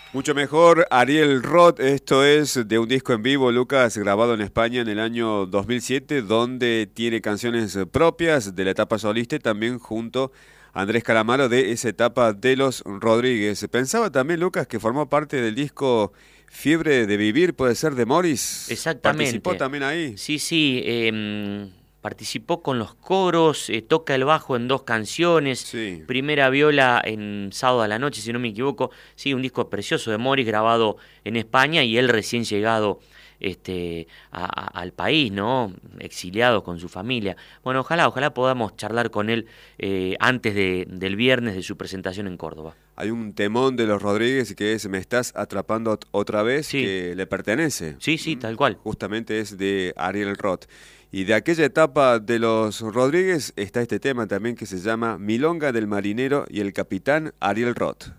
Mucho mejor, Ariel Roth, esto es de un disco en vivo, Lucas, grabado en España en el año 2007, donde tiene canciones propias de la etapa solista y también junto a Andrés Calamaro de esa etapa de los Rodríguez. Pensaba también, Lucas, que formó parte del disco Fiebre de Vivir, puede ser de Morris, participó Exactamente. también ahí. Sí, sí, participó con los coros, toca el bajo en dos canciones, Sí. primera viola en Sábado a la Noche, si no me equivoco. Sí, un disco precioso de Morris grabado en España y él recién llegado al país, ¿no? Exiliado con su familia. Bueno, ojalá podamos charlar con él antes del viernes de su presentación en Córdoba. Hay un temón de los Rodríguez que es Me estás atrapando otra vez, Sí, que le pertenece. sí, tal cual. Justamente es de Ariel Roth. Y de aquella etapa de los Rodríguez está este tema también que se llama Milonga del Marinero y el Capitán Ariel Roth.